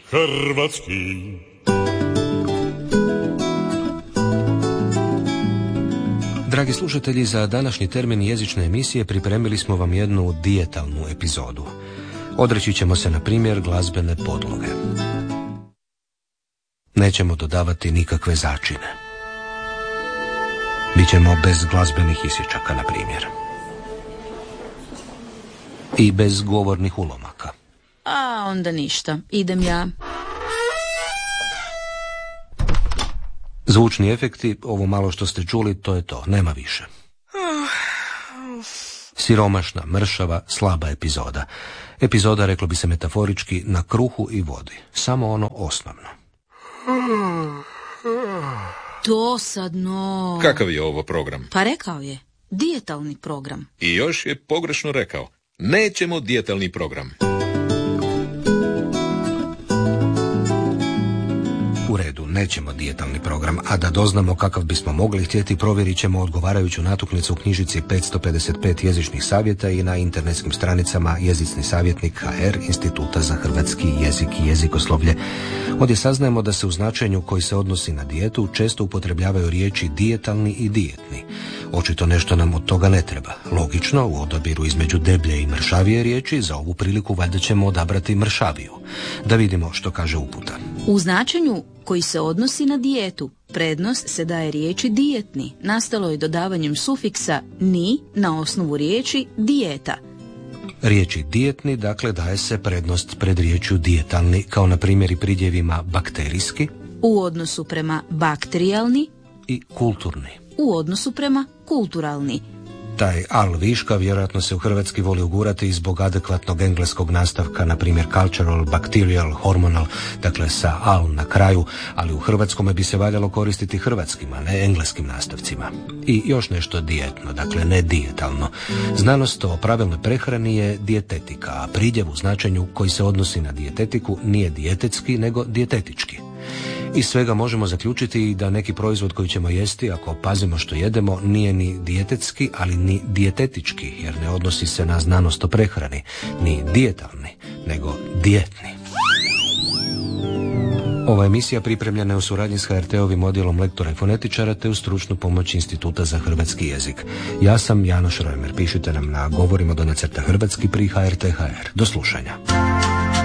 hrvatski. Dragi slušatelji, za današnji termin jezične emisije pripremili smo vam jednu dijetalnu epizodu. Odreći ćemo se, na primjer, glazbene podloge. Nećemo dodavati nikakve začine. Bićemo bez glazbenih isječaka, na primjer. I bez govornih ulomaka. A onda ništa, idem ja. Zvučni efekti, ovo malo što ste čuli, to je to, nema više. Siromašna, mršava, slaba epizoda. Epizoda, reklo bi se metaforički, na kruhu i vodi. Samo ono osnovno. Dosadno. Kakav je ovo program? Pa rekao je, dijetalni program. I još je pogrešno rekao. Nećemo dijetalni program. U redu, nećemo dijetalni program, a da doznamo kakav bismo mogli htjeti, provjerit ćemo odgovarajuću natuknicu u knjižici 555 jezičnih savjeta i na internetskim stranicama Jezicni savjetnik HR Instituta za hrvatski jezik i jezikoslovlje. Ovdje saznajemo da se u značenju koji se odnosi na dijetu često upotrebljavaju riječi dijetalni i dijetni. Očito nešto nam od toga ne treba. Logično, u odabiru između deblje i mršavije riječi, za ovu priliku valjda ćemo odabrati mršaviju. Da vidimo što kaže uputa. U značenju koji se odnosi na dijetu, prednost se daje riječi dijetni. Nastalo je dodavanjem sufiksa ni na osnovu riječi dijeta. Riječi dijetni, dakle, daje se prednost pred riječju dijetalni, kao na primjer i pridjevima bakterijski u odnosu prema bakterijalni i kulturni u odnosu prema kulturalni. Taj al viška vjerojatno se u hrvatski voli ugurati zbog adekvatnog engleskog nastavka, na primjer cultural, bacterial, hormonal, dakle sa al na kraju, ali u hrvatskome bi se valjalo koristiti hrvatskim, a ne engleskim nastavcima. I još nešto dijetno, dakle ne dijetalno. Znanost o pravilnoj prehrani je dijetetika, a pridjev u značenju koji se odnosi na dijetetiku nije dijetetski, nego dijetetički. Iz svega možemo zaključiti da neki proizvod koji ćemo jesti, ako pazimo što jedemo, nije ni dijetetski, ali ni dijetetički, jer ne odnosi se na znanost o prehrani, ni dijetalni, nego dijetni. Ova emisija pripremljena je u suradnji s HRT-ovim odjelom lektora i fonetičara te u stručnu pomoć Instituta za hrvatski jezik. Ja sam Janoš Rojmer. Pišite nam na govorimo _hrvatski pri HRT.hr. Do slušanja.